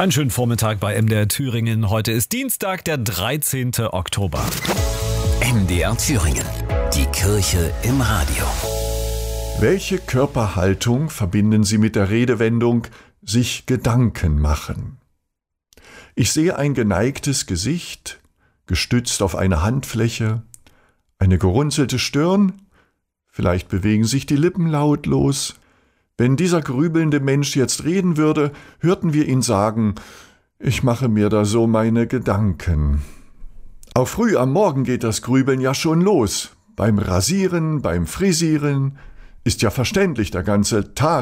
Einen schönen Vormittag bei MDR Thüringen. Heute ist Dienstag, der 13. Oktober. MDR Thüringen. Die Kirche im Radio. Welche Körperhaltung verbinden Sie mit der Redewendung sich Gedanken machen? Ich sehe ein geneigtes Gesicht, gestützt auf eine Handfläche, eine gerunzelte Stirn, vielleicht bewegen sich die Lippen lautlos. Wenn dieser grübelnde Mensch jetzt reden würde, hörten wir ihn sagen, ich mache mir da so meine Gedanken. Auch früh am Morgen geht das Grübeln ja schon los. Beim Rasieren, beim Frisieren, ist ja verständlich, der ganze Tag